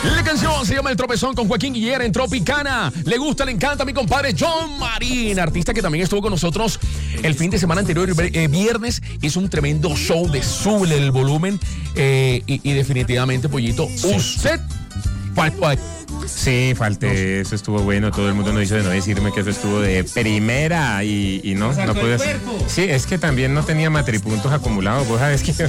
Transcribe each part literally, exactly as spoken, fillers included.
La canción se llama El Tropezón con Joaquín Guillera en Tropicana. Le gusta, le encanta a mi compadre John Marín, artista que también estuvo con nosotros el fin de semana anterior, eh, viernes. Hizo un tremendo show de Súbele el volumen. Eh, y, y definitivamente, Pollito, sí. Usted faltó ahí. Sí, falté, eso estuvo bueno, todo el mundo nos hizo de no decirme que eso estuvo de primera y, y no, no podía ser. Sí, es que también no tenía matripuntos acumulados, vos sabes que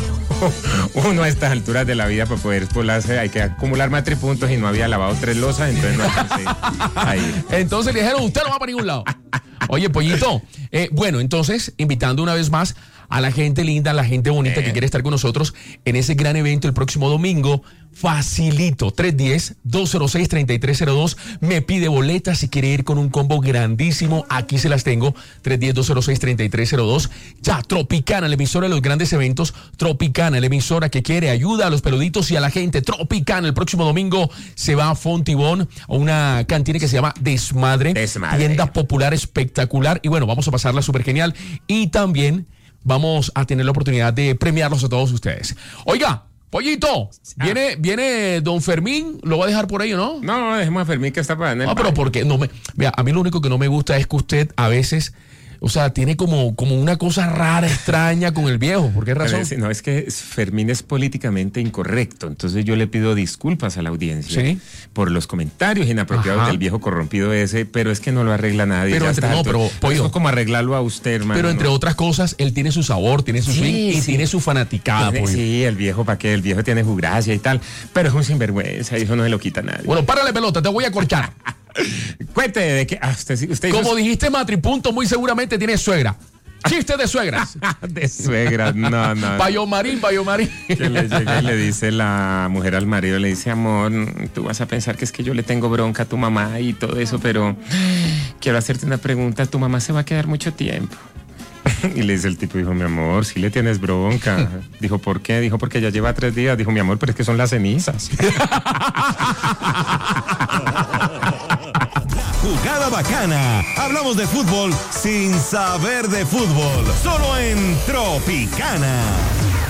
uno a estas alturas de la vida para poder polarse hay que acumular matripuntos y no había lavado tres losas, entonces no alcancé ahí. Entonces le dijeron, usted no va para ningún lado. Oye, Pollito, eh, bueno, entonces, invitando una vez más a la gente linda, a la gente bonita eh. que quiere estar con nosotros en ese gran evento el próximo domingo. Facilito, tres uno cero, dos cero seis, tres tres cero dos. Me pide boletas si quiere ir con un combo grandísimo. Aquí se las tengo, tres uno cero, dos cero seis, tres tres cero dos. Ya, Tropicana, la emisora de los grandes eventos. Tropicana, la emisora que quiere ayuda a los peluditos y a la gente. Tropicana, el próximo domingo se va a Fontibón, a una cantina que se llama Desmadre. Desmadre. Tienda popular espectacular. Y bueno, vamos a pasarla súper genial. Y también vamos a tener la oportunidad de premiarlos a todos ustedes. Oiga, Pollito, viene, ah. viene don Fermín, ¿lo va a dejar por ahí o no? No, no, dejemos a Fermín que está para en el No, pero porque no me, vea, a mí lo único que no me gusta es que usted a veces, o sea, tiene como, como una cosa rara, extraña con el viejo. ¿Por qué razón? Es, no, es que Fermín es políticamente incorrecto, entonces yo le pido disculpas a la audiencia ¿Sí? por los comentarios inapropiados Ajá. del viejo corrompido ese, pero es que no lo arregla nadie. Pero entre, no, pero Pollo, es como arreglarlo a usted, hermano. Pero entre ¿no? otras cosas, él tiene su sabor, tiene su sí, swing y sí. tiene su fanaticada. Sí, sí, el viejo, ¿para qué? El viejo tiene su gracia y tal, pero es un sinvergüenza y eso no se lo quita nadie. Bueno, párale pelota, te voy a corchar. Cuente de que ah, usted, usted como hizo... dijiste, Matripunto muy seguramente tiene suegra. Chiste de suegras. De suegras, no, no. Bayo Marín, Bayo Marín. Que le llega y le dice la mujer al marido, le dice, amor, tú vas a pensar que es que yo le tengo bronca a tu mamá y todo eso, pero quiero hacerte una pregunta, ¿tu mamá se va a quedar mucho tiempo? Y le dice el tipo, dijo, mi amor, sí le tienes bronca. Dijo, ¿por qué? Dijo, porque ya lleva tres días. Dijo, mi amor, pero es que son las cenizas. Jugada bacana. Hablamos de fútbol sin saber de fútbol. Solo en Tropicana.